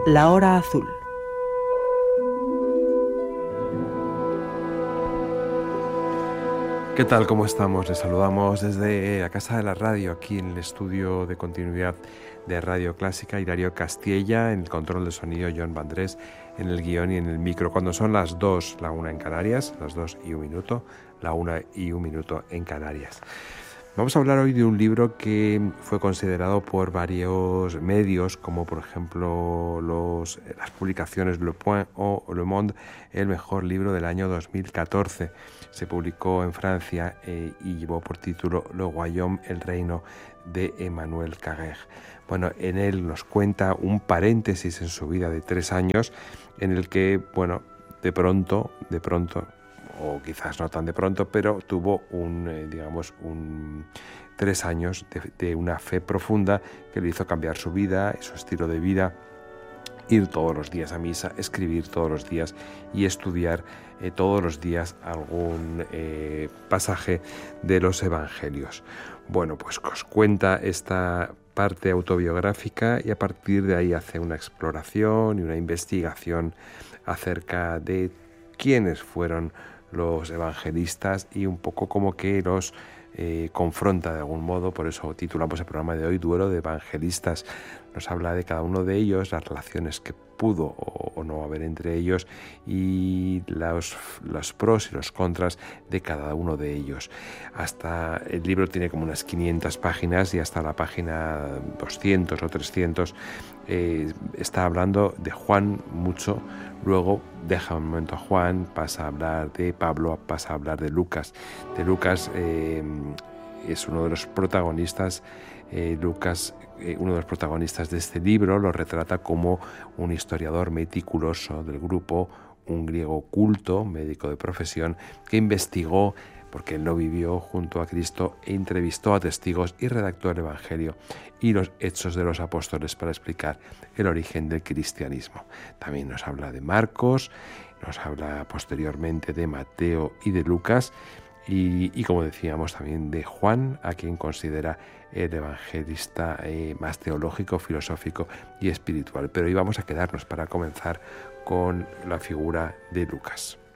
La Hora Azul. ¿Qué tal? ¿Cómo estamos? Les saludamos desde la Casa de la Radio, aquí en el estudio de continuidad de Radio Clásica, Hilario Castilla, en el control de sonido, John Vandrés, en el guión y en el micro. Cuando son las 2, la 1 en Canarias, las 2 y 1 minuto, la 1 y 1 minuto en Canarias. Vamos a hablar hoy de un libro que fue considerado por varios medios, como por ejemplo las publicaciones Le Point o Le Monde, el mejor libro del año 2014. Se publicó en Francia y llevó por título Le Royaume, el reino de Emmanuel Carrère. Bueno, en él nos cuenta un paréntesis en su vida de 3 años, en el que, bueno, de pronto, o quizás no tan de pronto, pero tuvo 3 años de una fe profunda que le hizo cambiar su vida, su estilo de vida, ir todos los días a misa, escribir todos los días y estudiar todos los días algún pasaje de los evangelios. Bueno, pues os cuenta esta parte autobiográfica y a partir de ahí hace una exploración y una investigación acerca de quiénes fueron los evangelistas y un poco como que los confronta de algún modo. Por eso titulamos el programa de hoy Duelo de Evangelistas. Nos habla de cada uno de ellos, las relaciones que pudo o no haber entre ellos y los pros y los contras de cada uno de ellos. Hasta el libro tiene como unas 500 páginas y hasta la página 200 o 300 está hablando de Juan mucho. Luego deja un momento a Juan, pasa a hablar de Pablo, pasa a hablar de Lucas. Es uno de los protagonistas. Uno de los protagonistas de este libro lo retrata como un historiador meticuloso del grupo, un griego culto, médico de profesión, que investigó, porque él lo vivió junto a Cristo, e entrevistó a testigos y redactó el Evangelio y los Hechos de los Apóstoles para explicar el origen del cristianismo. También nos habla de Marcos, nos habla posteriormente de Mateo y de Lucas, y como decíamos también de Juan, a quien considera el evangelista más teológico, filosófico y espiritual. Pero hoy vamos a quedarnos para comenzar con la figura de Lucas.